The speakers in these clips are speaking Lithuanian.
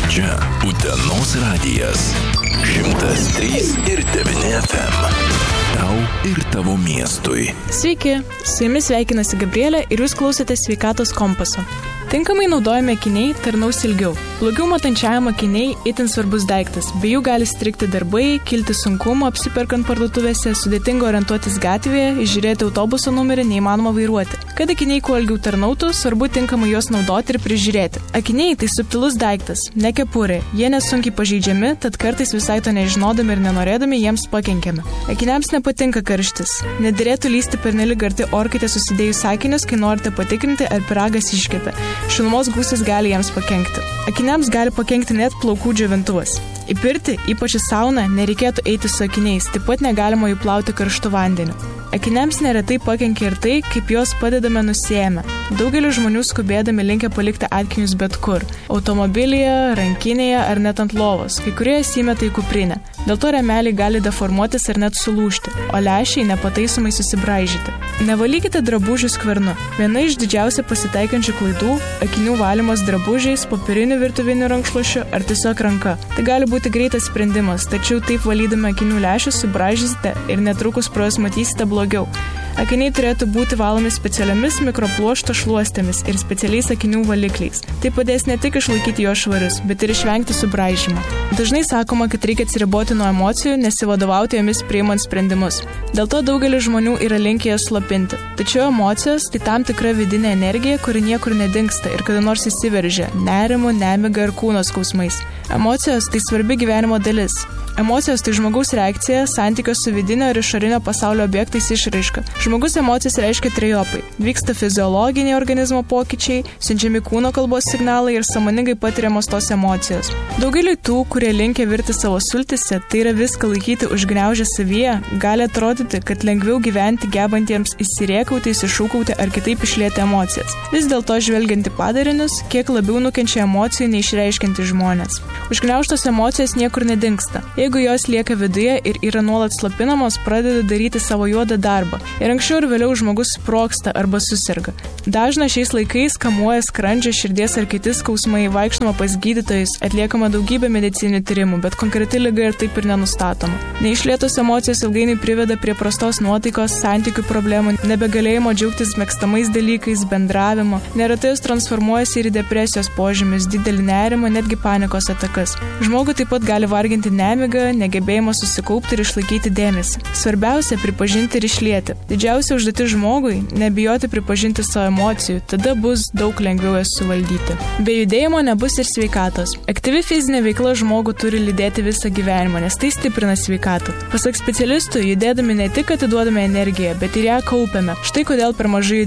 Čia Utenos radijas 103,9 FM. Tau ir tavo miestui. Sveiki, su jumis sveikinasi Gabrielė ir jūs klausote Sveikatos kompaso. Tinkamai naudojami akiniai tarnaus ilgiau. Blogiau matančiajam akiniai itin svarbus daiktas, be jų gali strigti darbai, kilti sunkumų apsiperkant parduotuvėse, sudėtinga orientuotis gatvėje, išžiūrėti autobuso numerį, neįmanoma vairuoti. Kad akiniai kuo ilgiau tarnautų, svarbu tinkamai juos naudoti ir prižiūrėti. Akiniai tai subtilus daiktas, ne kepurė, jie nesunkiai pažeidžiami, tad kartais visai to nežinodami ir nenorėdami jiems pakenkiame. Akiniams nepatinka karštis. Nederėtų lysti pernelyg arti orkaitę susidėjus akinius, kai norite patikrinti, ar pyragas iškepė. Šilumos gūsis gali jiems pakenkti. Akiniams gali pakenkti net plaukų džiovintuvas. Į pirtį, ypač į sauną, nereikėtų eiti su akiniais, taip pat negalima jų plauti karštu vandeniu. Akiniams neretai pakenkia ir tai, kaip juos padedame nusiėmę. Daugelis žmonių skubėdami linkę palikti akinius bet kur – automobilyje, rankinėje ar net ant lovos, kai kurie įsimeta į kuprinę. Dėl to rėmeliai gali deformuotis ar net sulūžti, o lęšiai nepataisomai susibraižyti. Nevalykite drabužių skvernu. Viena iš didžiausiai pasitaikančių klaidų – akinių valymas drabužiais, popieriniu virtuviniu rankšluošiu ar tiesiog ranka. Tai gali būti greitas sprendimas, tačiau taip valydami akinių lęšius subraižysite ir netrukus pro juos matysite blogiau. Akiniai turėtų būti valomi specialiomis mikropluošto šluostėmis ir specialiais akinių valikliais. Tai padės ne tik išlaikyti jo švarius, bet ir išvengti subraižymo. Dažnai sakoma, kad reikia atsiriboti nuo emocijų, nesivadovauti jomis priimant sprendimus. Dėl to daugelis žmonių yra linkę jas slopinti. Tačiau emocijos tai tam tikra vidinė energija, kuri niekur nedingsta ir kada nors įsiveržia nerimu, nemiga ir kūno skausmais. Emocijos tai svarbi gyvenimo dalis. Emocijos tai žmogaus reakcija, santykio su vidinio ir išorinio pasaulio objektais išraiška. Žmogus emocijas reiškia trejopai. Vyksta fiziologiniai organizmo pokyčiai, siunčiami kūno kalbos signalai ir sąmoningai patiriamos tos emocijos. Daugeliui tų, kurie linkę virti savo sultise, tai yra viską laikyti užgniaužę savyje, gali atrodyti, kad lengviau gyventi gebantiems įsirėkauti, įsišūkauti ar kitaip išlieti emocijas. Vis dėlto žvelgiant į padarinius, kiek labiau nukenčia emocijų neišreiškianti žmonės. Užgniaužtos emocijos niekur nedingsta. Jeigu jos lieka viduje ir yra nuolat slopinamos, pradeda daryti savo juodą darbą. Ir anksčiau ir vėliau žmogus sprogsta arba susirga. Dažna šiais laikais kamuoja skrandžio, širdies ar kiti skausmai, vaikštama pas gydytojus, atliekama daugybė medicininių tyrimų, bet konkreti liga ir taip ir nenustatoma. Neišlietos emocijos ilgainiui priveda prie prastos nuotaikos, santykių problemų, nebegalėjimo džiaugtis mėgstamais dalykais, bendravimo. Neretai jos transformuojasi ir į depresijos požymius, didelį nerimą, netgi panikos atakas. Žmogų taip pat gali varginti nemiga, negebėjimas susikaupti ir išlaikyti dėmesį. Svarbiausia – pripažinti ir išlieti. Didžiausia užduotis žmogui – nebijoti pripažinti savo emocijų, tada bus daug lengviau jas suvaldyti. Be judėjimo nebus ir sveikatos. Aktyvi fizinė veikla žmogų turi lydėti visą gyvenimą, nes tai stiprina sveikatą. Pasak specialistų, judėdami ne tik atiduodame energiją, bet ir ją kaupiame. Štai kodėl per mažai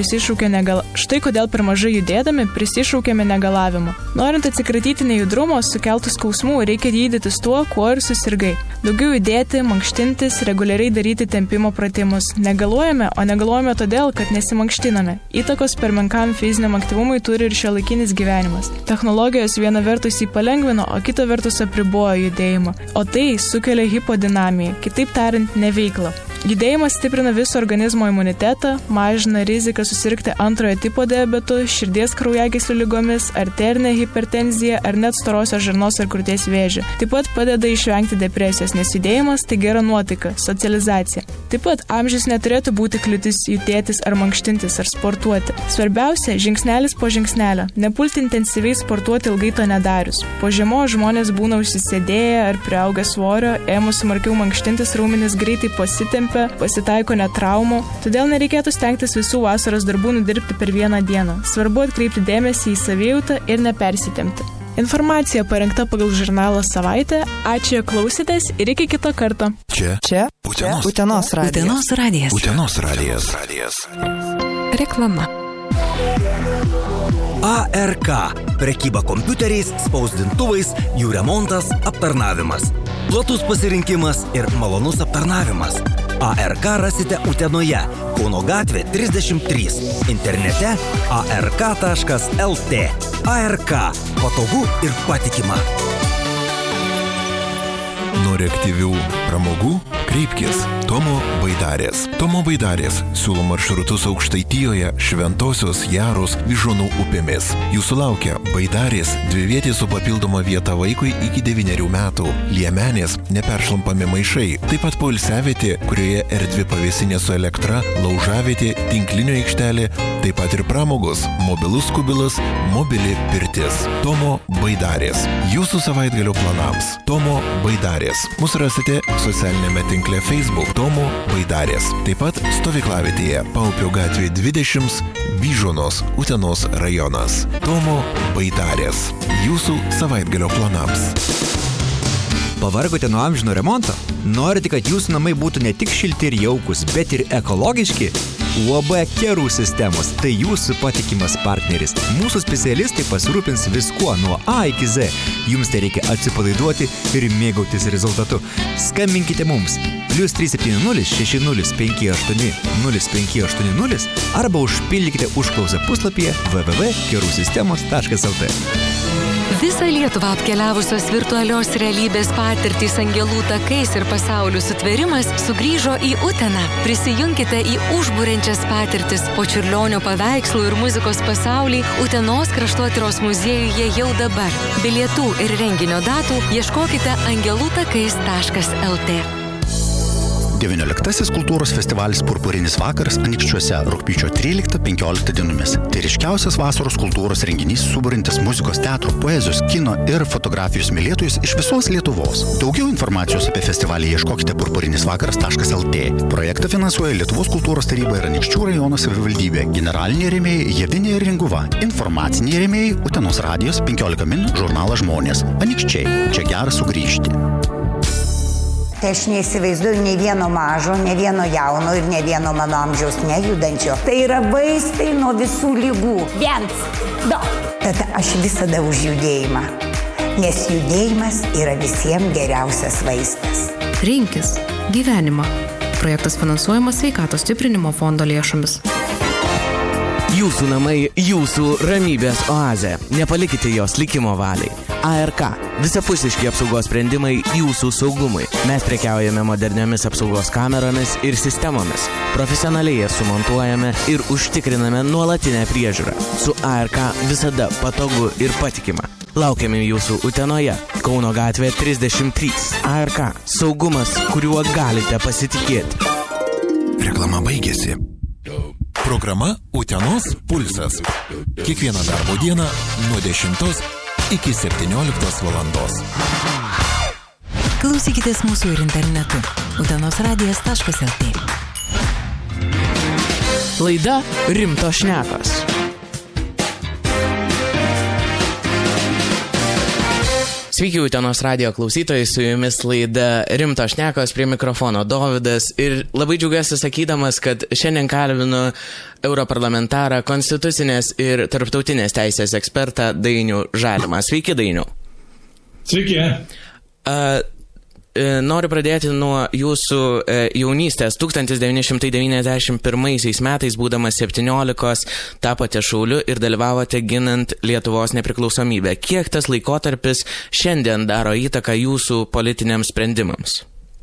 prisišaukėme negalavimą. Norint atsikratyti nejudrumo, sukeltų skausmų, reikia gydytis tuo, kuo ir susirgai. Daugiau judėti, mankštintis, reguliariai daryti tempimo pratimus. Negaluojame, o negaluojame todėl, kad nesimankštiname. Įtakos per menkam fiziniam aktyvumui turi ir šiuolaikinis gyvenimas. Technologijos viena vertus jį palengvino, o kita vertus apribojo judėjimą. O tai sukelia hipodinamiją, kitaip tariant, neveiklą. Judėjimas stiprina viso organizmo imunitetą, mažina riziką susirgti antrojo tipo diabetu, širdies kraujagyslių ligomis, arterinė hipertenzija ar net storosios žarnos ar krūties vėžiu. Taip pat padeda išvengti depresijos, nes judėjimas tai gera nuotaika, socializacija. Taip pat amžius neturėtų būti kliūtis judėtis ar mankštintis ar sportuoti. Svarbiausia – žingsnelis po žingsnelio. Nepulti intensyviai sportuoti ilgai to nedarius. Po žiemos žmonės būna užsisėdėję ar priaugę svorio, ėmus smarkiau mankštintis raumenis greitai pasitaiko net traumų, todėl nereikėtų stengtis visų vasaros darbų nudirbti per vieną dieną. Svarbu atkreipti dėmesį į savijautą ir nepersitempti. Informacija parengta pagal žurnalą Savaitė. Ačiū, klausėtės ir iki kito karto. Čia Utenos radijas. Reklama. ARK – prekyba kompiuteriais, spausdintuvais, jų remontas, aptarnavimas. Platus pasirinkimas ir malonus aptarnavimas. ARK rasite Utenoje, Kauno gatvė 33, internete ark.lt. ARK – patogu ir patikima. Nori aktyvių pramogų? Kreipkis Tomo Baidarės. Tomo Baidarės siūlo maršrutus Aukštaitijoje, Šventosios, Jaros, Vyžuonų upėmis. Jūsų laukia Baidarės, dvivietė su papildoma vieta vaikui iki 9 metų, liemenės, neperšlampami maišai, taip pat poilsiavietė, kurioje erdvi pavėsinė su elektra, laužavietė, tinklinio aikštelė, taip pat ir pramogos, mobilus kubilas, mobili pirtis. Tomo Baidarės. Jūsų savaitgalio planams. Tomo Baidarės. Mus rasite socialinėme tinkle Facebook Tomo Baidarės. Taip pat stovyklavietėje Paupio gatvė 20, Vyžuonos, Utenos rajonas. Tomo Baidarės. Jūsų savaitgalio planams. Pavargote nuo amžino remonto? Norite, kad jūsų namai būtų ne tik šilti ir jaukus, bet ir ekologiški? UAB Kerų sistemos – tai jūsų patikimas partneris. Mūsų specialistai pasirūpins viskuo nuo A iki Z. Jums tai reikia atsipalaiduoti ir mėgautis rezultatu. Skambinkite mums +370 60 58 0580 arba užpildykite užklausą puslapyje www.kerusistemos.lt. Visą Lietuvą apkeliavusios virtualios realybės patirtys angelų takais ir pasaulių sutvėrimas sugrįžo į Uteną. Prisijunkite į užburiančias patirtis po Čiurlionio paveikslų ir muzikos pasaulį Utenos kraštotyros muziejuje jau dabar. Bilietų ir renginio datų ieškokite angelutakais.lt. 19 kultūros festivalis Purpurinis vakaras Anykščiuose rugpjūčio 13-15 dienomis. Tai ryškiausias vasaros kultūros renginys suburintis muzikos, teatro, poezijos, kino ir fotografijos mylėtojus iš visos Lietuvos. Daugiau informacijos apie festivalį ieškokite purpurinisvakaras.lt. Projektą finansuoja Lietuvos kultūros taryba ir Anykščių rajono savivaldybė. Generaliniai rėmėjai Javinė ir Ringuva. Informaciniai rėmėjai Utenos radijos 15 min žurnalas Žmonės. Anykščiai. Čia gera sugrįžti. Tai aš neįsivaizduoju nei vieno mažo, nei vieno jauno ir nei vieno mano amžiaus nejudančio. Tai yra vaistai nuo visų lygų. 1, 2. Tad aš visada už judėjimą, nes judėjimas yra visiems geriausias vaistas. Rinkis gyvenimą. Projektas finansuojamas Sveikatos stiprinimo fondo lėšomis. Jūsų namai, jūsų ramybės oazė. Nepalikite jos likimo valiai. ARK. Visapusiški apsaugos sprendimai jūsų saugumui. Mes prekiaujame moderniomis apsaugos kameromis ir sistemomis. Profesionaliai jas sumontuojame ir užtikriname nuolatinę priežiūrą. Su ARK visada patogu ir patikima. Laukiame jūsų Utenoje, Kauno gatvė 33. ARK. Saugumas, kuriuo galite pasitikėti. Reklama baigėsi. Programa Utenos pulsas. Kiekvieną darbo dieną nuo 10 iki 17 valandos. Klausykitės mūsų ir internetu. utenosradijas.lt. Laida Rimtos šnekos. Sveiki, Utenos radijo klausytojai, su jumis laida Rimtos šnekos, prie mikrofono Dovydas ir labai džiaugiuosi sakydamas, kad šiandien kalbinu europarlamentarą, konstitucinės ir tarptautinės teisės ekspertą Dainių Žalimą. Sveiki, Dainių. Sveiki. Noriu pradėti nuo jūsų jaunystės. 1991 metais, būdamas 17, tapote šauliu ir dalyvavote ginant Lietuvos nepriklausomybę. Kiek tas laikotarpis šiandien daro įtaką jūsų politiniams sprendimams?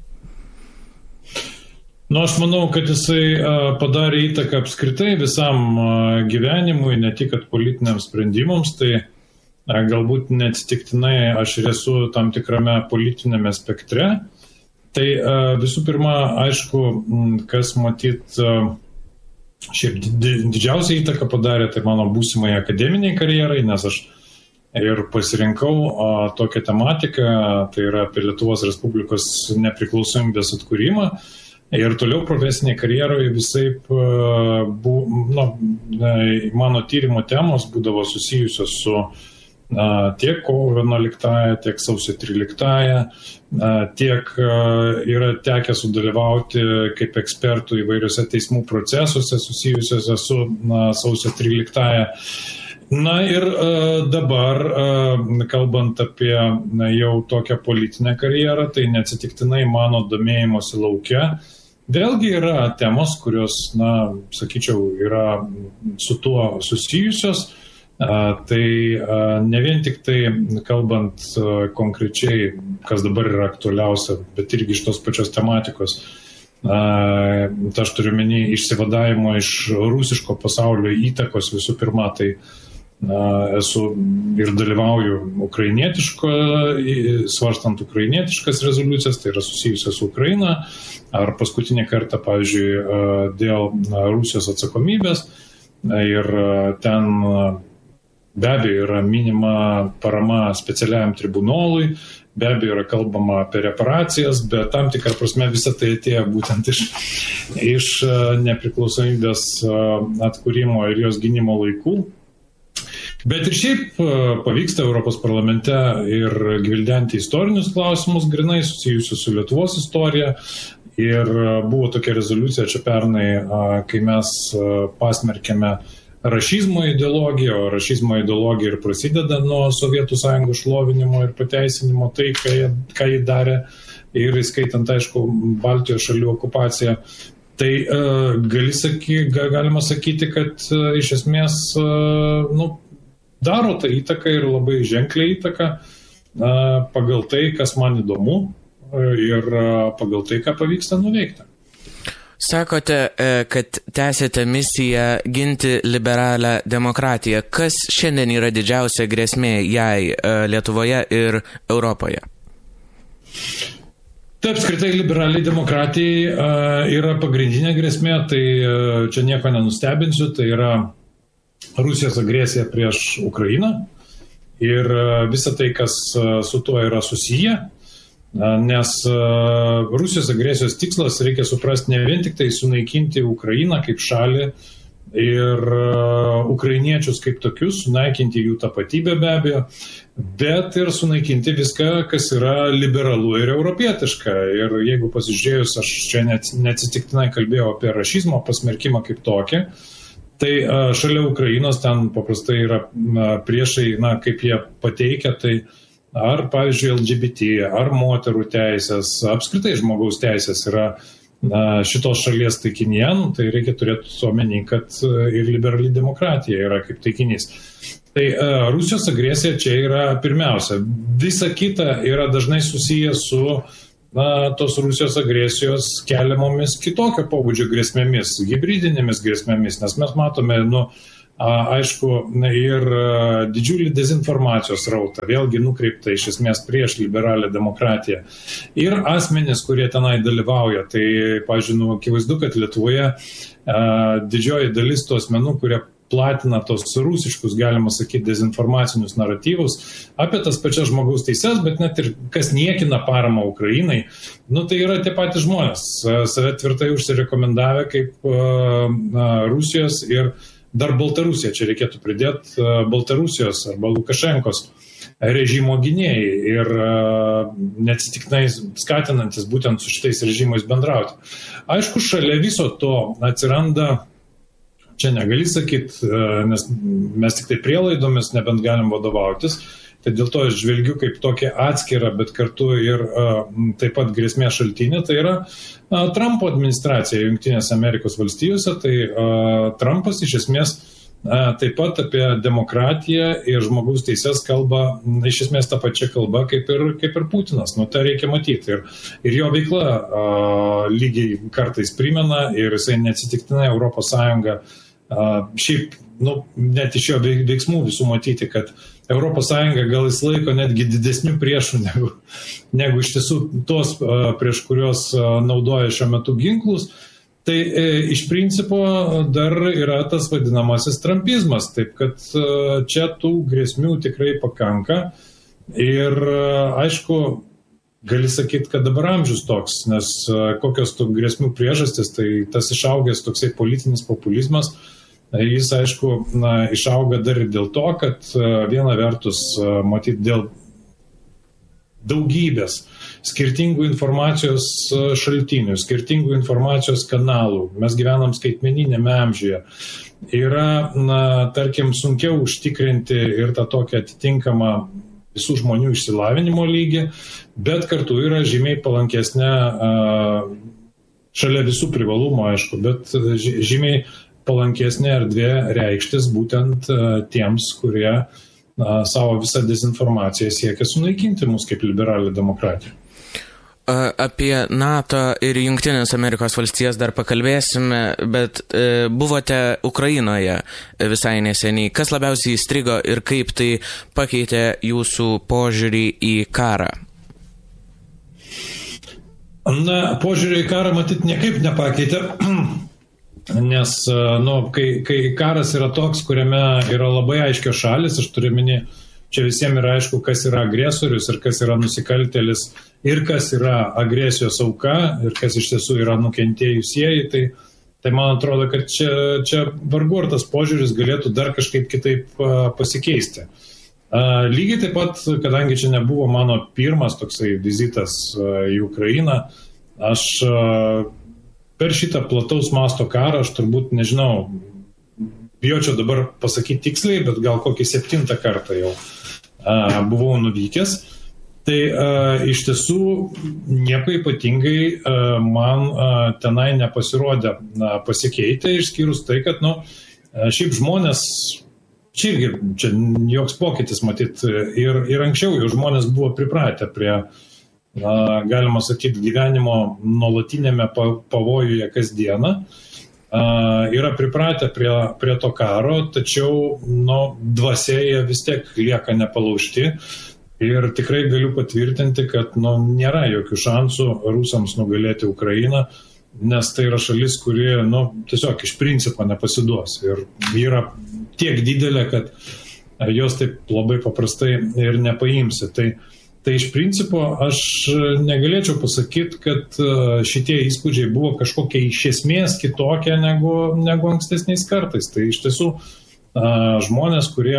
Aš manau, kad jisai padarė įtaką apskritai visam gyvenimui, ne tik politiniams sprendimams, tai galbūt neatsitiktinai aš ir esu tam tikrame politinėme spektre. Tai visų pirma, aišku, kas matyt šiaip didžiausią įtaką padarė, tai mano būsimai akademiniai karjerai, nes aš ir pasirinkau tokią tematiką, tai yra apie Lietuvos Respublikos nepriklausomybės atkūrimą. Ir toliau profesiniai karjeroje visaip, mano tyrimo temos būdavo susijusios su tiek kovo 11, tiek sausio 13, tiek yra tekę sudalyvauti kaip ekspertų įvairiuose teismų procesuose susijusiuose su sausio 13. Ir dabar, kalbant apie jau tokią politinę karjerą, tai neatsitiktinai mano domėjimosi lauke vėlgi yra temos, kurios, sakyčiau, yra su tuo susijusios. Tai ne vien tik tai kalbant konkrečiai, kas dabar yra aktualiausia, bet irgi iš tos pačios tematikos, aš turiu menį išsivadavimo iš rusiško pasaulio įtakos visų pirma, tai esu ir dalyvauju svarstant ukrainietiškas rezoliucijas, tai yra susijusios su Ukraina, ar paskutinį kartą, pavyzdžiui, dėl Rusijos atsakomybės, ir ten be abejo yra minima parama specialiajam tribunolui, be abejo yra kalbama apie reparacijas, bet tam tikrą prasme visą tai atėjo būtent iš nepriklausomybės atkūrimo ir jos gynimo laikų. Bet ir šiaip pavyksta Europos parlamente ir gvildenti istorinius klausimus, grinai susijusius su Lietuvos istorija. Ir buvo tokia rezoliucija čia pernai, kai mes pasmerkėme rašizmo ideologiją, o rašizmo ideologija ir prasideda nuo Sovietų Sąjungos šlovinimo ir pateisinimo, tai ką jį darė, ir įskaitant, aišku, Baltijos šalių okupaciją. Tai galima sakyti, kad iš esmės daro tą įtaką ir labai ženkliai įtaką pagal tai, kas man įdomu ir pagal tai, ką pavyksta nuveikti. Sakote, kad tęsėte misiją ginti liberalią demokratiją. Kas šiandien yra didžiausia grėsmė jai Lietuvoje ir Europoje? Taip, apskritai liberaliai demokratijai yra pagrindinė grėsmė, tai čia nieko nenustebinsiu, tai yra Rusijos agresija prieš Ukrainą ir visa tai, kas su tuo yra susiję. Nes Rusijos agresijos tikslas, reikia suprasti, ne vien tik tai sunaikinti Ukrainą kaip šalį ir ukrainiečius kaip tokius, sunaikinti jų tapatybę be abejo, bet ir sunaikinti viską, kas yra liberalu ir europietiška. Ir jeigu pasižiūrėjus, aš čia neatsitiktinai kalbėjau apie rašizmo pasmerkimą kaip tokį, tai šalia Ukrainos ten paprastai yra priešai, kaip jie pateikia, tai ar, pavyzdžiui, LGBT, ar moterų teisės, apskritai žmogaus teisės yra šitos šalies taikinė, tai reikia turėti omeny, kad ir liberali demokratija yra kaip taikinys. Tai Rusijos agresija čia yra pirmiausia. Visa kita yra dažnai susiję su tos Rusijos agresijos keliamomis kitokio pobūdžio grėsmėmis, hibridinėmis grėsmėmis, nes mes matome, aišku, ir didžiulį dezinformacijos rautą, vėlgi nukreipta iš esmės prieš liberalią demokratiją. Ir asmenys, kurie tenai dalyvauja, tai, pavyzdžiui, akivaizdu, kad Lietuvoje didžioji dalis tų asmenų, kurie platina tos rusiškus, galima sakyti, dezinformacinius naratyvus apie tas pačias žmogaus teises, bet net ir kas niekina paramą Ukrainai, tai yra tie patys žmonės, save tvirtai užsirekomendavę kaip Rusijos ir dar Baltarusija, čia reikėtų pridėti Baltarusijos arba Lukašenkos režimo gynėjai ir neatsitiktinai skatinantis būtent su šitais režimais bendrauti. Aišku, šalia viso to atsiranda, čia negali sakyti, nes mes tik tai prielaidomis nebent galim vadovautis, tai dėl to aš žvelgiu kaip tokia atskira, bet kartu ir taip pat grėsmė šaltinė, tai yra Trumpo administracija Jungtinėse Amerikos valstijose, tai Trumpas iš esmės taip pat apie demokratiją ir žmogaus teises kalba, iš esmės tą pačią kalbą kaip ir Putinas, tai reikia matyti. Ir jo veikla lygiai kartais primena ir jisai neatsitiktinai Europos Sąjunga, šiaip, net iš jo veiksmų visų matyti, kad Europos Sąjunga gal jis laiko netgi didesnių priešų negu iš tiesų tos, prieš kurios naudoja šiuo metu ginklus. Tai iš principo dar yra tas vadinamasis trumpizmas, taip kad čia tų grėsmių tikrai pakanka. Ir aišku, gali sakyti, kad dabar amžius toks, nes kokios tų grėsmių priežastis, tai tas išaugęs toksai politinis populizmas, jis, aišku, išauga dar ir dėl to, kad viena vertus, matyt, dėl daugybės skirtingų informacijos šaltinių, skirtingų informacijos kanalų. Mes gyvenam skaitmeninėme amžiuje. Yra, tarkim, sunkiau užtikrinti ir tą tokią atitinkamą visų žmonių išsilavinimo lygį, bet kartu yra žymiai palankesnė, šalia visų privalumų, aišku, bet žymiai palankesnė erdvė reikštis būtent tiems, kurie savo visą dezinformaciją siekia sunaikinti mus kaip liberalią demokratiją. apie NATO ir Jungtinės Amerikos valstijas dar pakalbėsime, bet buvote Ukrainoje visai neseniai. Kas labiausiai įstrigo ir kaip tai pakeitė jūsų požiūrį į karą? Na, požiūrį į karą matyt niekaip nepakeitė, nes kai karas yra toks, kuriame yra labai aiškios šalis, aš turiu minį, čia visiems yra aišku, kas yra agresorius ir kas yra nusikaltėlis ir kas yra agresijos auka ir kas iš tiesų yra nukentėjusieji, tai man atrodo, kad čia vargu ar tas požiūris galėtų dar kažkaip kitaip pasikeisti. Lygiai taip pat, kadangi čia nebuvo mano pirmas toksai vizitas į Ukrainą, aš per šitą plataus masto karą, aš turbūt nežinau, bijočiau dabar pasakyti tiksliai, bet gal kokį 7 kartą jau buvau nuvykęs. Tai iš tiesų nieko ypatingai man tenai nepasirodė pasikeitę, išskyrus tai, kad šiaip žmonės, čia joks pokytis matyt, ir anksčiau jau žmonės buvo pripratę prie, galima sakyti, gyvenimo nuolatinėme pavojuje kasdieną. Yra pripratę prie to karo, tačiau dvasia jie vis tiek lieka nepalaužti ir tikrai galiu patvirtinti, kad nėra jokių šansų rusams nugalėti Ukrainą, nes tai yra šalis, kuri tiesiog iš principo nepasiduos ir yra tiek didelė, kad jos taip labai paprastai ir nepaimsi. Tai iš principo aš negalėčiau pasakyti, kad šitie įspūdžiai buvo kažkokie iš esmės kitokie negu ankstesniais kartais. Tai iš tiesų žmonės, kurie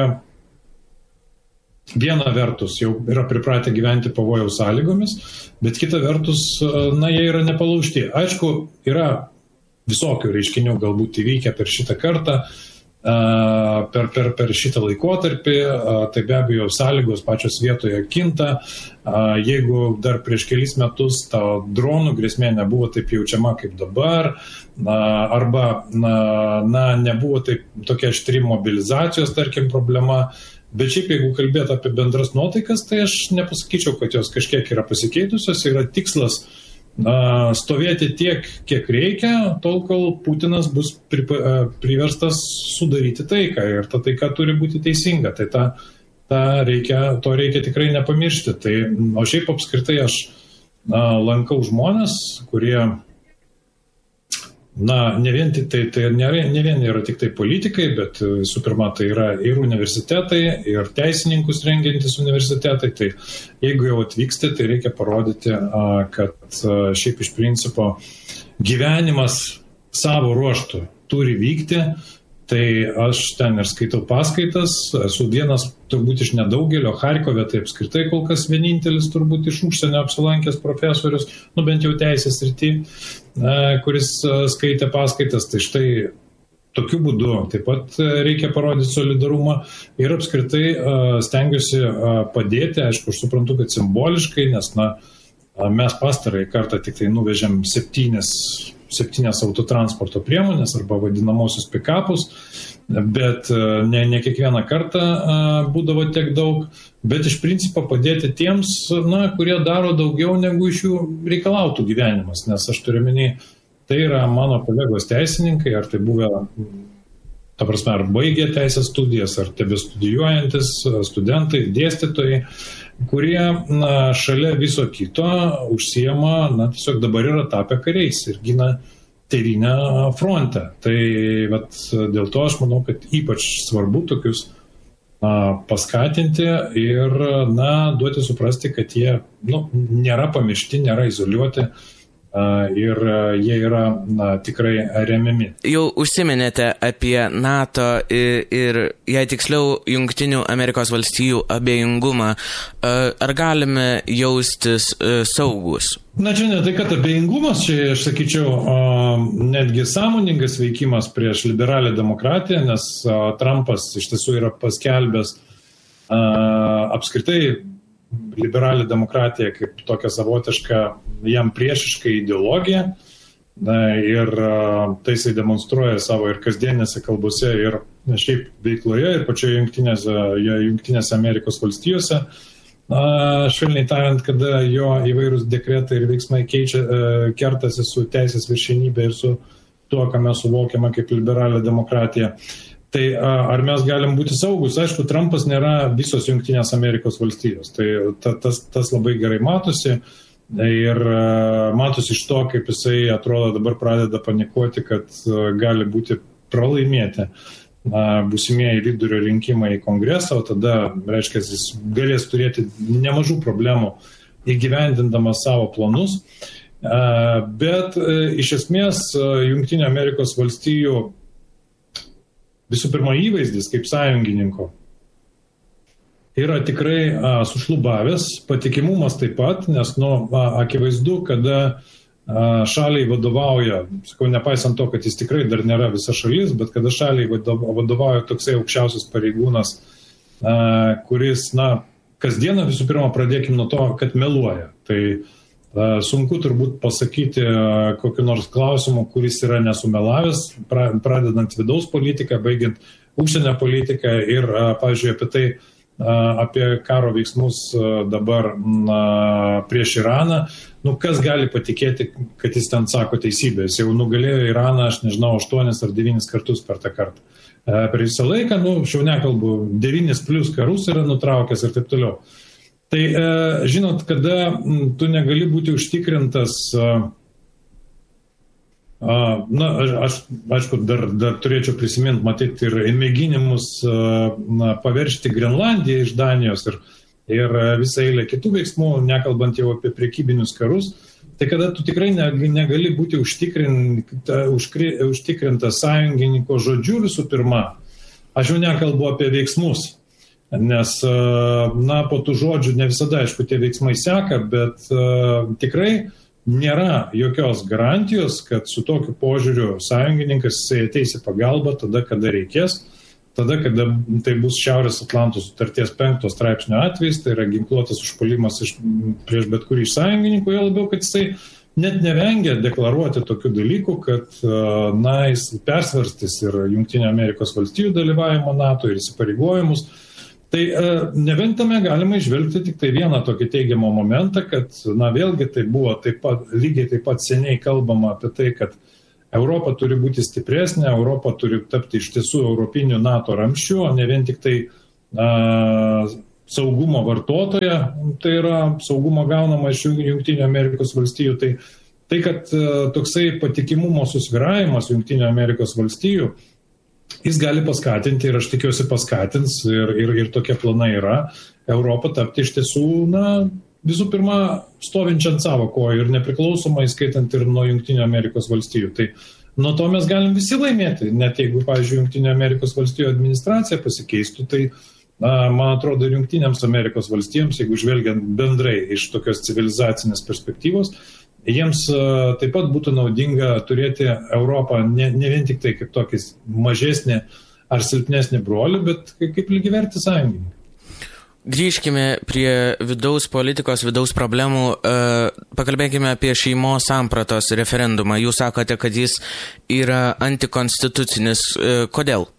viena vertus jau yra pripratę gyventi pavojaus sąlygomis, bet kita vertus, jie yra nepalaužti. Aišku, yra visokių reiškinių galbūt įvykę per šitą kartą, per šitą laikotarpį, tai be abejo sąlygos pačios vietoje kinta. Jeigu dar prieš kelis metus ta dronų grėsmė nebuvo taip jaučiama kaip dabar, arba nebuvo tokia aštri mobilizacijos, tarkim, problema, bet šiaip jeigu kalbėt apie bendras nuotaikas, tai aš nepasakyčiau, kad jos kažkiek yra pasikeitusios, yra tikslas stovėti tiek, kiek reikia, tol, kol Putinas bus priverstas sudaryti taiką ir ta taika turi būti teisinga. Tai to reikia tikrai nepamiršti. O šiaip apskritai aš lankau žmonės, kurie, ne vien yra tik tai politikai, bet visų pirma tai yra ir universitetai, ir teisininkus rengiantis universitetai. Tai jeigu jau atvyksti, tai reikia parodyti, kad šiaip iš principo gyvenimas savo ruoštų turi vykti. Tai aš ten ir skaitau paskaitas, esu vienas turbūt iš nedaugelio, Charkove tai apskritai kol kas vienintelis turbūt iš užsienio apsilankęs profesorius, bent jau teisės srity, kuris skaitė paskaitas. Tai štai tokiu būdu taip pat reikia parodyti solidarumą ir apskritai stengiuosi padėti. Aišku, aš suprantu, kad simboliškai, nes mes pastarąjį kartą tik tai nuvežėm 7 autotransporto priemonės arba vadinamosius pick-upus, bet ne kiekvieną kartą būdavo tiek daug, bet iš principo padėti tiems, kurie daro daugiau negu iš jų reikalautų gyvenimas, nes aš turiu minį, tai yra mano kolegos teisininkai, ar tai buvę, ta prasme, ar baigė teisės studijas, ar tebestudijuojantis studentai, dėstytojai, kurie šalia viso kito užsiema, tiesiog dabar yra tapę kariais ir gina tėvynę fronte. Tai dėl to aš manau, kad ypač svarbu tokius paskatinti ir duoti suprasti, kad jie nėra pamiršti, nėra izoliuoti. Ir jie yra tikrai remiami. Jau užsiminėte apie NATO ir jei tiksliau Jungtinių Amerikos valstijų abejingumą. Ar galime jaustis saugus? Čia ne tai, kad abejingumas, čia aš sakyčiau netgi sąmoningas veikimas prieš liberalią demokratiją, nes Trumpas iš tiesų yra paskelbęs apskritai liberalią demokratiją kaip tokią savotišką jam priešišką ideologiją ir tai jisai demonstruoja savo ir kasdienėse kalbose ir šiaip veikloje ir pačioje Jungtinėse Amerikos valstijose. švelniai tariant, kada jo įvairūs dekretai ir veiksmai kertasi su teisės viršenybė ir su tuo, ką mes suvokiame kaip liberalią demokratiją. Tai ar mes galim būti saugus? Aišku, Trumpas nėra visos Jungtinės Amerikos valstijos. Tai tas labai gerai matosi. Ir matosi iš to, kaip jisai atrodo dabar pradeda panikuoti, kad gali būti pralaimėti būsimieji vidurio rinkimai į kongresą, o tada, reiškia, jis galės turėti nemažų problemų įgyvendindamas savo planus. Bet iš esmės Jungtinių Amerikos valstijų visų pirma įvaizdis kaip sąjungininko yra tikrai sušlubavęs, patikimumas taip pat, nes akivaizdu, kada šaliai vadovauja, sakau, nepaisant to, kad jis tikrai dar nėra visa šalis, bet kada šaliai vadovauja toksai aukščiausias pareigūnas, kuris, kasdieną visų pirma pradėkim nuo to, kad meluoja. Tai sunku turbūt pasakyti kokiu nors klausimu, kuris yra nesumelavęs, pradedant vidaus politiką, baigiant užsienio politiką ir, pavyzdžiui, apie karo veiksmus dabar prieš Iraną. Kas gali patikėti, kad jis ten sako teisybę? Jis jau nugalėjo Iraną, aš nežinau, 8 ar 9 kartus per tą kartą. Per visą laiką, aš jau nekalbu, 9+ karus yra nutraukęs ir taip toliau. Tai, žinot, kada tu negali būti užtikrintas, aš, aišku, dar turėčiau prisiminti, matyti ir mėginimus paveršti Grenlandiją iš Danijos ir visą eilę kitų veiksmų, nekalbant jau apie prekybinius karus, tai kada tu tikrai negali būti užtikrintas sąjungininko žodžiu visų pirma, aš jau nekalbu apie veiksmus, nes, po tų žodžių ne visada, aišku, tie veiksmai seka, bet tikrai nėra jokios garantijos, kad su tokiu požiūriu sąjungininkas jisai ateis į pagalbą tada, kada reikės, tada, kada tai bus Šiaurės Atlanto sutarties 5 straipsnio atvejs, tai yra ginkluotas užpuolimas prieš bet kurį iš sąjungininkų, jo labiau, kad jisai net nevengia deklaruoti tokių dalykų, kad jis persvarstys ir Jungtinių Amerikos valstijų dalyvavimo NATO ir įsipareigojimus. Tai neventame galima išvelgti tik tai vieną tokį teigiamą momentą, kad, vėlgi tai buvo lygiai taip pat seniai kalbama apie tai, kad Europa turi būti stipresnė, Europa turi tapti iš tiesų europinių NATO ramsčių, o ne vien tik tai saugumo vartotoja, tai yra saugumo gaunama iš Jungtinių Amerikos valstijų. Tai kad toksai patikimumo susvyravimas Jungtinių Amerikos valstijų, jis gali paskatinti ir aš tikiuosi paskatins ir tokie planai yra, Europą tapti iš tiesų, visų pirma, stovinčiant savo kojų ir nepriklausomai, skaitant ir nuo Jungtinių Amerikos valstijų. Tai nuo to mes galim visi laimėti, net jeigu, pavyzdžiui, Jungtinių Amerikos valstijų administracija pasikeistų, tai man atrodo, ir Jungtinėms Amerikos valstijoms, jeigu žvelgiant bendrai iš tokios civilizacinės perspektyvos, jiems taip pat būtų naudinga turėti Europą ne vien tik tai kaip tokį mažesnį ar silpnesnį brolį, bet kaip lygiavertį sąjungininką. Grįžkime prie vidaus politikos, vidaus problemų. Pakalbėkime apie šeimos sampratos referendumą. Jūs sakote, kad jis yra antikonstitucinis. Kodėl?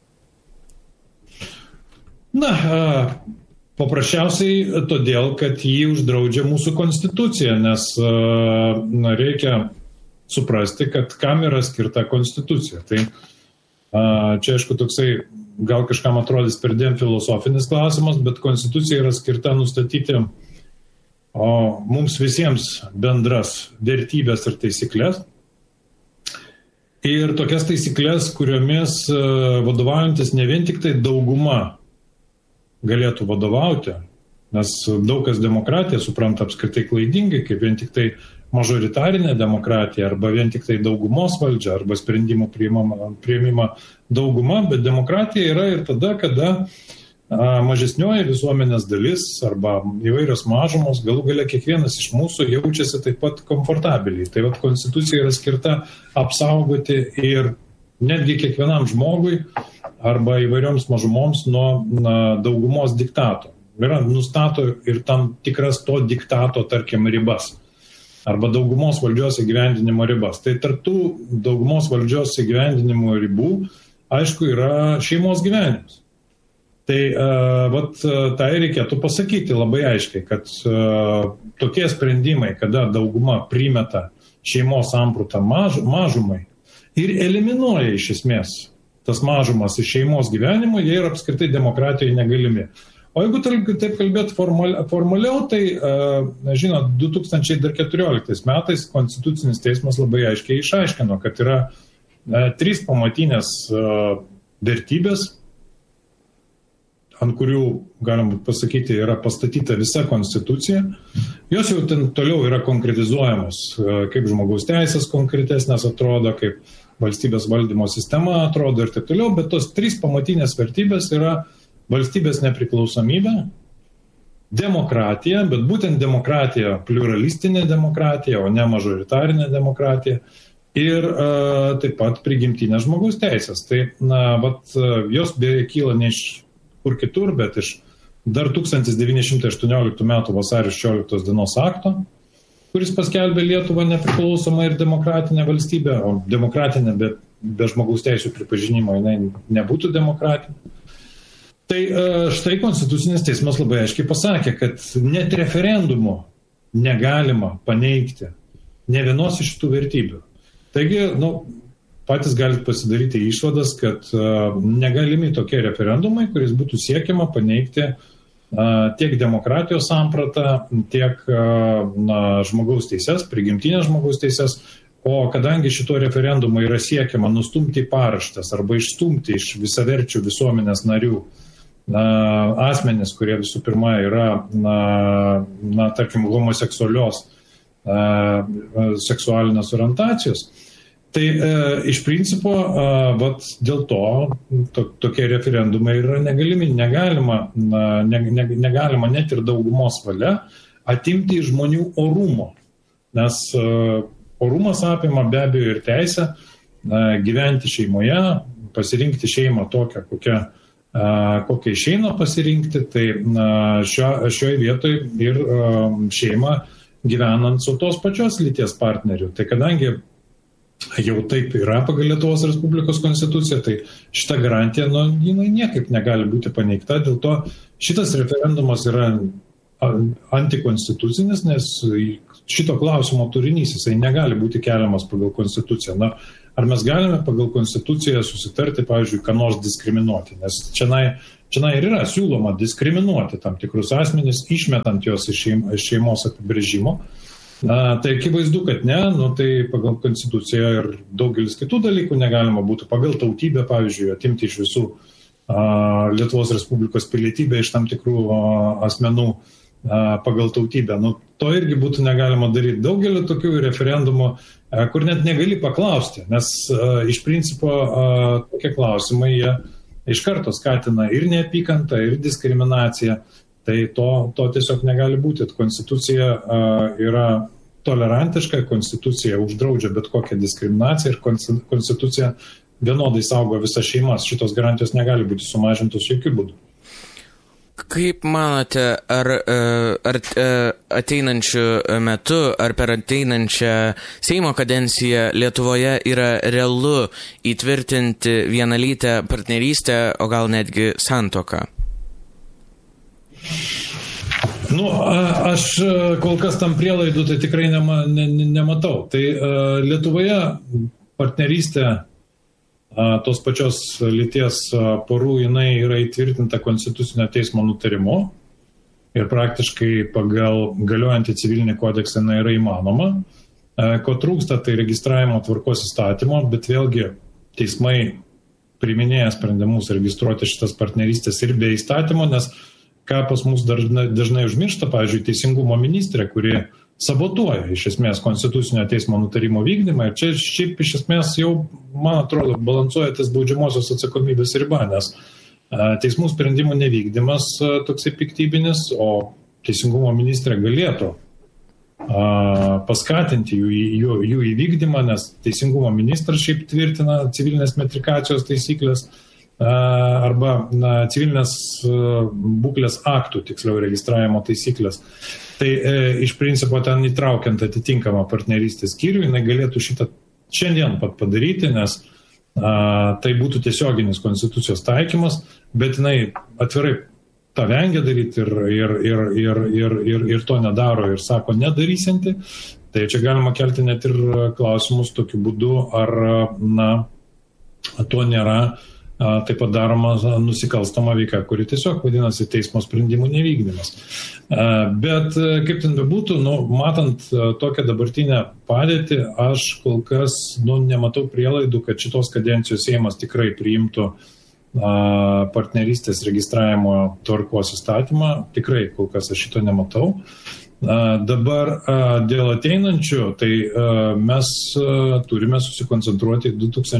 Paprasčiausiai todėl, kad jį uždraudžia mūsų konstitucija, nes reikia suprasti, kad kam yra skirta konstitucija. Tai čia, aišku, toksai gal kažkam atrodys perdėm filosofinis klausimas, bet konstitucija yra skirta nustatyti mums visiems bendras vertybės ir taisyklės. Ir tokias taisyklės, kuriomis vadovaujantis ne vien tik tai dauguma galėtų vadovauti, nes daug kas demokratiją supranta apskritai klaidingai, kaip vien tik tai mažoritarinė demokratija, arba vien tik tai daugumos valdžia, arba sprendimų priėmimą dauguma, bet demokratija yra ir tada, kada mažesnioji visuomenės dalis arba įvairios mažumos, galų gale kiekvienas iš mūsų jaučiasi taip pat komfortabiliai. Tai vat konstitucija yra skirta apsaugoti ir netgi kiekvienam žmogui arba įvairioms mažumoms nuo daugumos diktato. Yra nustato ir tam tikras to diktato, tarkim, ribas arba daugumos valdžios įgyvendinimo ribas. Tai tarp tų daugumos valdžios įgyvendinimo ribų, aišku, yra šeimos gyvenimas. Tai tai reikėtų pasakyti labai aiškiai, kad tokie sprendimai, kada dauguma primeta šeimos sampratą mažumai ir eliminuoja iš esmės tas mažumas iš šeimos gyvenimo, jie yra apskritai demokratijoje negalimi. O jeigu taip kalbėti formaliau, tai, žinot, 2014 metais Konstitucinis teismas labai aiškiai išaiškino, kad yra 3 pamatinės vertybės, ant kurių, galim pasakyti, yra pastatyta visa konstitucija. Jos jau ten toliau yra konkretizuojamos, kaip žmogaus teisės konkretesnės atrodo, kaip valstybės valdymo sistema atrodo ir taip toliau, bet tos 3 pamatinės vertybės yra valstybės nepriklausomybė, demokratija, bet būtent demokratija, pluralistinė demokratija, o ne mažoritarinė demokratija, ir taip pat prigimtinės žmogaus teisės. Tai, jos beje kyla ne iš kur kitur, bet iš dar 1918 metų vasario 16 dienos akto, kuris paskelbė Lietuvą nepriklausomą ir demokratinę valstybę, o demokratinę be žmogaus teisų pripažinimo jinai nebūtų demokratinė. Tai štai Konstitucinis teismas labai aiškiai pasakė, kad net referendumu negalima paneigti ne vienos iš šitų vertybių. Taigi, patys galite pasidaryti išvadas, kad negalimi tokie referendumai, kuris būtų siekiama paneigti tiek demokratijos sampratą, tiek žmogaus teises, prigimtinės žmogaus teises, o kadangi šito referendumo yra siekiama nustumti paraštes arba išstumti iš visaverčių visuomenės narių asmenys, kurie visų pirma yra, tarkim, homoseksualios seksualinės orientacijos, tai iš principo dėl to tokie referendumai yra negalimi, negalima net ir daugumos valia atimti iš žmonių orumo, nes orumas apima be abejo ir teisę gyventi šeimoje, pasirinkti šeimą tokią, kokią išeina pasirinkti, tai šioje vietoje ir šeima gyvenant su tos pačios lyties partneriu. Tai kadangi jau taip yra pagal Lietuvos Respublikos konstituciją, tai šita garantija, jinai niekaip negali būti paneigta, dėl to šitas referendumas yra antikonstitucinis, nes šito klausimo turinys, jisai negali būti keliamas pagal konstituciją. Ar mes galime pagal konstituciją susitarti, pavyzdžiui, ką nors diskriminuoti, nes čia ir yra siūloma diskriminuoti tam tikrus asmenys, išmetant juos iš šeimos apibrėžimo. Tai akivaizdu, kad ne, tai pagal konstituciją ir daugelis kitų dalykų negalima būtų pagal tautybę, pavyzdžiui, atimti iš visų Lietuvos Respublikos pilietybę iš tam tikrų asmenų pagal tautybę. To irgi būtų negalima daryti. Daugelį tokių referendumų, kur net negali paklausti, nes iš principo tokie klausimai jie iš karto skatina ir neapykantą, ir diskriminaciją. Tai to tiesiog negali būti. Konstitucija yra tolerantiška, konstitucija uždraudžia bet kokią diskriminaciją ir konstitucija vienodai saugo visas šeimas. Šitos garantijos negali būti sumažintos jokių būdų. Kaip manote, ar ateinančiu metu, ar per ateinančią Seimo kadenciją Lietuvoje yra realu įtvirtinti vienalytę partnerystę, o gal netgi santuoką? Aš kol kas tam prielaidų tai tikrai nematau. Tai Lietuvoje partnerystė tos pačios lyties porų, jinai yra įtvirtinta Konstitucinio teismo nutarimu ir praktiškai pagal galiojantį civilinį kodeksą jinai yra įmanoma. Ko trūksta, tai registravimo tvarkos įstatymo, bet vėlgi teismai priiminėja sprendimus registruoti šitas partnerystės ir be įstatymo, nes ką pas mus dažnai užmiršta, pavyzdžiui, teisingumo ministrė, kuri sabotuoja iš esmės Konstitucinio teismo nutarimo vykdymą ir čia šiaip iš esmės jau, man atrodo, balansuoja tas baudžiamosios atsakomybės riba, nes teismų sprendimų nevykdymas toksai piktybinis, o teisingumo ministrė galėtų paskatinti jų įvykdymą, nes teisingumo ministras šiaip tvirtina civilinės metrikacijos taisyklės arba civilinės būklės aktų, tiksliau registravimo taisyklės. Tai iš principo ten įtraukiant atitinkamą partnerystės skyrių, jinai galėtų šitą šiandien pat padaryti, nes tai būtų tiesioginis konstitucijos taikymas, bet jinai atvirai tą vengia daryti ir to nedaro ir sako nedarysinti. Tai čia galima kelti net ir klausimus tokiu būdu, ar to nėra taip pat daroma nusikalstama veika, kuri tiesiog vadinasi teismo sprendimų nevykdymas. Bet kaip ten bebūtų, matant tokią dabartinę padėtį, aš kol kas nematau prielaidų, kad šitos kadencijos Seimas tikrai priimtų partnerystės registravimo tvarkos įstatymą. Tikrai kol kas aš šito nematau. Dabar dėl ateinančių, tai mes turime susikoncentruoti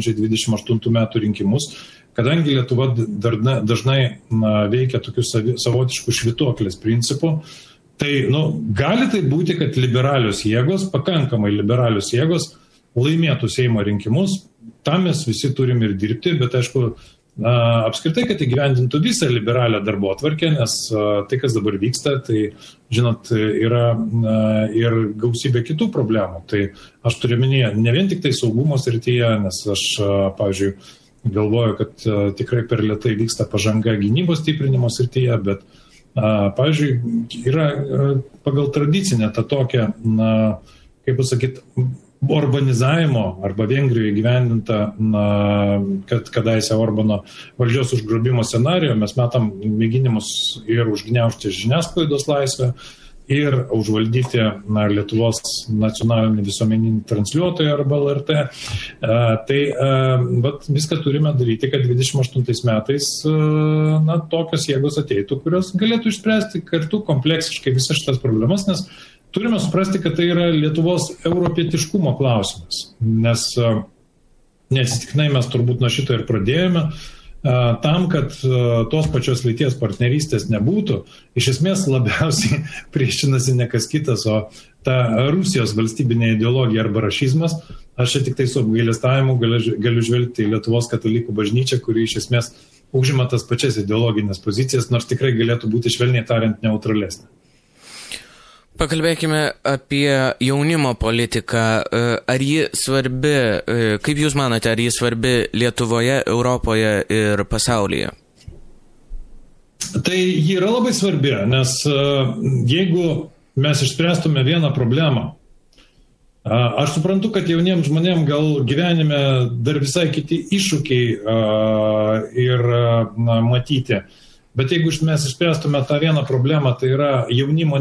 2028 metų rinkimus, kadangi Lietuva dažnai veikia tokių savotiškų švytuoklės principų, tai gali tai būti, kad liberalios jėgos, pakankamai liberalios jėgos laimėtų Seimo rinkimus, tam mes visi turim ir dirbti, bet aišku, apskritai, kad įgyvendintų visą liberalią darbotvarkę, nes tai, kas dabar vyksta, tai, žinot, yra ir gausybė kitų problemų. Tai aš turiu minėję ne vien tik tai saugumo srityje, nes aš, pavyzdžiui, galvoju, kad tikrai per lėtai vyksta pažanga gynybos stiprinimo srityje, bet, pavyzdžiui, yra pagal tradicinę tą tokią, kaip pasakyti, urbanizavimo arba Vengrijoje gyvendinta, kad kadaise Orbano valdžios užgrobimo scenarijų, mes matom mėginimus ir užgniaužti žiniasklaidos laisvę, ir užvaldyti Lietuvos nacionalinį visuomeninį transliuotoją arba LRT. Tai viską turime daryti, kad 28 metais tokios jėgos ateitų, kurios galėtų išspręsti kartu kompleksiškai visas šitas problemas, nes turime suprasti, kad tai yra Lietuvos europietiškumo klausimas, nes neatsitiktinai mes turbūt nuo šito ir pradėjome. Tam, kad tos pačios lyties partnerystės nebūtų, iš esmės labiausiai priešinasi ne kas kitas, o ta Rusijos valstybinė ideologija arba rašizmas. Aš čia tik tai su apgailestavimu galiu žvelgti į Lietuvos katalikų bažnyčią, kuri iš esmės užima tas pačias ideologinės pozicijas, nors tikrai galėtų būti švelniai tariant neutralesnė. Pakalbėkime apie jaunimo politiką. Ar ji svarbi, kaip Jūs manote, ar ji svarbi Lietuvoje, Europoje ir pasaulyje? Tai ji yra labai svarbi, nes jeigu mes išspręstume vieną problemą, aš suprantu, kad jauniems žmonėms gal gyvenime dar visai kiti iššūkiai ir matyti, bet jeigu mes išspręstume tą vieną problemą, tai yra jaunimo